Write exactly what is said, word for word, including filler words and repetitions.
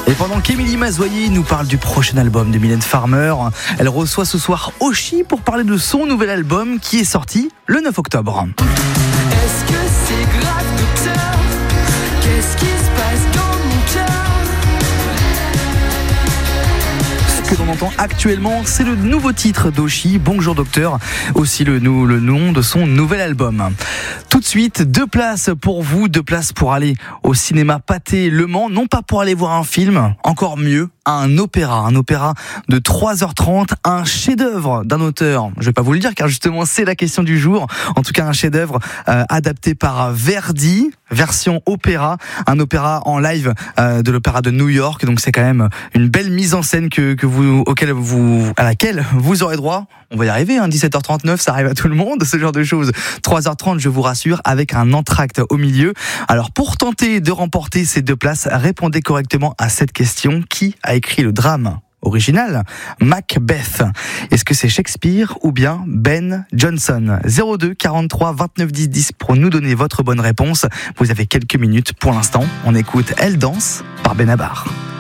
Et pendant qu'Émilie Mazoyer nous parle du prochain album de Mylène Farmer, elle reçoit ce soir Oshi pour parler de son nouvel album qui est sorti le neuf octobre. Est-ce que c'est grave, docteur? Qu'est-ce qui se passe dans mon cœur? Ce que l'on entend actuellement, c'est le nouveau titre d'Oshi, Bonjour Docteur, aussi le, nou- le nom de son nouvel album. Tout de suite, deux places pour vous, deux places pour aller au cinéma Pathé Le Mans, non pas pour aller voir un film, encore mieux, un opéra, un opéra de trois heures trente, un chef-d'œuvre d'un auteur. Je vais pas vous le dire car justement c'est la question du jour. En tout cas un chef-d'œuvre euh, adapté par Verdi, version opéra, un opéra en live euh, de l'opéra de New York. Donc c'est quand même une belle mise en scène que que vous auquel vous à laquelle vous aurez droit. On va y arriver, hein, dix-sept heures trente-neuf, ça arrive à tout le monde, ce genre de choses. trois heures trente, je vous rassure, avec un entracte au milieu. Alors pour tenter de remporter ces deux places, répondez correctement à cette question. Qui a écrit le drame original Macbeth? Est-ce que c'est Shakespeare ou bien Ben Jonson? zéro deux quarante-trois vingt-neuf dix dix pour nous donner votre bonne réponse. Vous avez quelques minutes pour l'instant. On écoute Elle danse par Benabar.